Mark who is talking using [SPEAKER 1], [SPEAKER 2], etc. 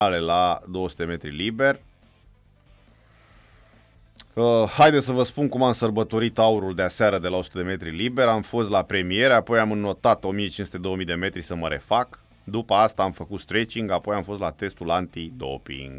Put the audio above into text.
[SPEAKER 1] la 200 metri liber. Haideți să vă spun cum am sărbătorit aurul de aseară de la 100 de metri liber. Am fost la premiere, apoi am înnotat 1500-2000 de metri să mă refac. După asta am făcut stretching, apoi am fost la testul antidoping.